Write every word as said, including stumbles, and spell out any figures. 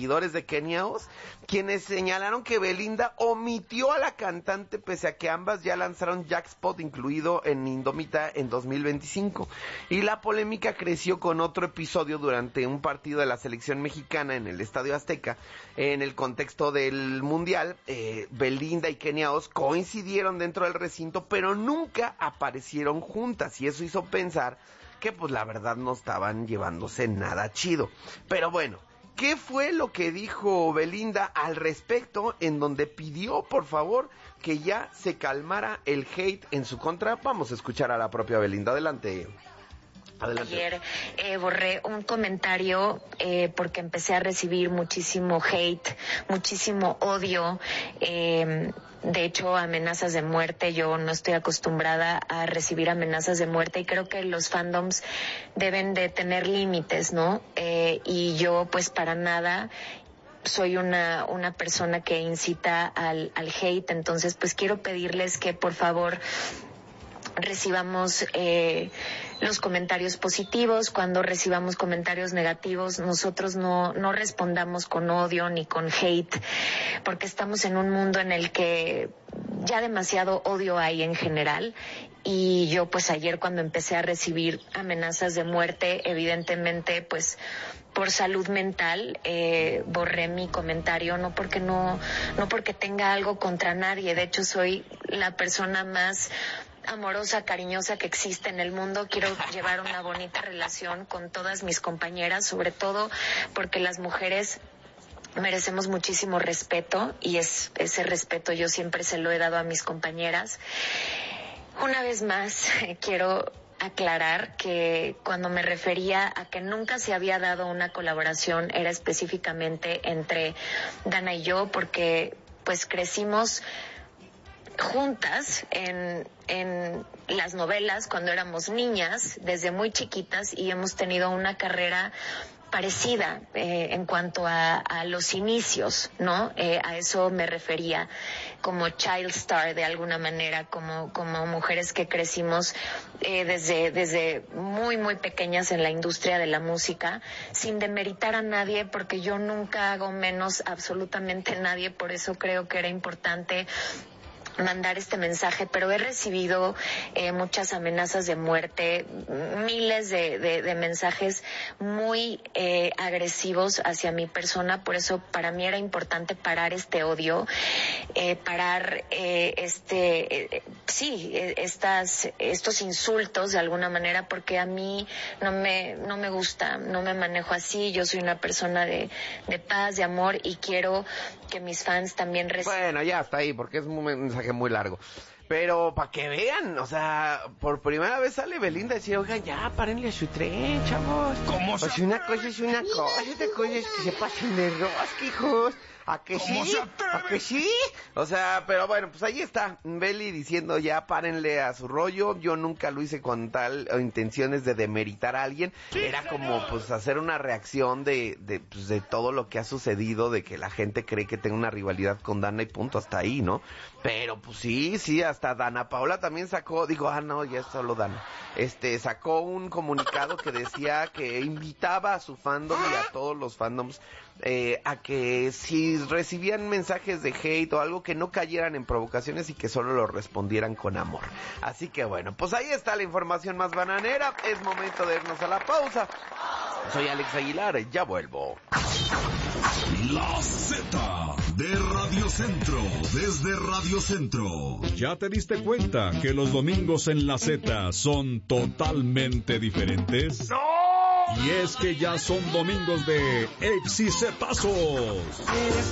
seguidores de Kenia Oz, quienes señalaron que Belinda omitió a la cantante pese a que ambas ya lanzaron Jackpot incluido en Indómita en dos mil veinticinco. Y la polémica creció con otro episodio durante un partido de la selección mexicana en el Estadio Azteca. En el contexto del Mundial, eh, Belinda y Kenia Oz coincidieron dentro del recinto, pero nunca aparecieron juntas, y eso hizo pensar que pues la verdad no estaban llevándose nada chido. Pero bueno, ¿qué fue lo que dijo Belinda al respecto, en donde pidió por favor que ya se calmara el hate en su contra? Vamos a escuchar a la propia Belinda. Adelante. Adelante. Ayer eh, borré un comentario eh, porque empecé a recibir muchísimo hate, muchísimo odio, eh, de hecho amenazas de muerte. Yo no estoy acostumbrada a recibir amenazas de muerte y creo que los fandoms deben de tener límites, ¿no? Eh, y yo pues para nada soy una una persona que incita al, al hate, entonces pues quiero pedirles que por favor recibamos eh, los comentarios positivos. Cuando recibamos comentarios negativos, nosotros no, no respondamos con odio ni con hate, porque estamos en un mundo en el que ya demasiado odio hay en general. Y yo pues ayer cuando empecé a recibir amenazas de muerte, evidentemente pues por salud mental eh, borré mi comentario, no porque no no porque tenga algo contra nadie. De hecho soy la persona más amorosa, cariñosa que existe en el mundo. Quiero llevar una bonita relación con todas mis compañeras, sobre todo porque las mujeres merecemos muchísimo respeto, y es ese respeto yo siempre se lo he dado a mis compañeras. Una vez más quiero aclarar que cuando me refería a que nunca se había dado una colaboración era específicamente entre Dana y yo, porque pues crecimos juntas en en las novelas cuando éramos niñas, desde muy chiquitas, y hemos tenido una carrera parecida eh, en cuanto a, a los inicios, ¿no? Eh, a eso me refería, como child star de alguna manera, como como mujeres que crecimos eh, desde desde muy muy pequeñas en la industria de la música, sin demeritar a nadie, porque yo nunca hago menos absolutamente a nadie. Por eso creo que era importante mandar este mensaje, pero he recibido eh, muchas amenazas de muerte, miles de, de, de mensajes muy eh, agresivos hacia mi persona. Por eso para mí era importante parar este odio, eh, parar eh, este, eh, sí, eh, estas, estos insultos de alguna manera, porque a mí no me, no me gusta, no me manejo así. Yo soy una persona de, de paz, de amor, y quiero que mis fans también reciban. Bueno, ya está ahí, porque es un mensaje muy largo. Pero para que vean, o sea, por primera vez sale Belinda a decir, oigan, ya, párenle a su tren, chavos. ¿Cómo se Pues una cosa es una cosa, otra cosa es que se pasen de rosca, hijos. ¿A que sí? ¿A que sí? O sea, pero bueno, pues ahí está Beli diciendo ya párenle a su rollo. Yo nunca lo hice con tal o intenciones de demeritar a alguien. Era como pues hacer una reacción de, de, pues, de todo lo que ha sucedido, de que la gente cree que tengo una rivalidad con Dana y punto, hasta ahí, ¿no? Pero pues sí, sí, hasta Dana Paola también sacó, digo, ah no, ya es solo Dana. Este, sacó un comunicado que decía que invitaba a su fandom y a todos los fandoms eh, a que si recibían mensajes de hate o algo, que no cayeran en provocaciones y que solo lo respondieran con amor. Así que bueno, pues ahí está la información más bananera. Es momento de irnos a la pausa. Soy Alex Aguilar, ya vuelvo. La Z de Radio Centro, desde Radio Centro. ¿Ya te diste cuenta que los domingos en la Z son totalmente diferentes? ¡No! Y es que ya son domingos de exicetazos. Eres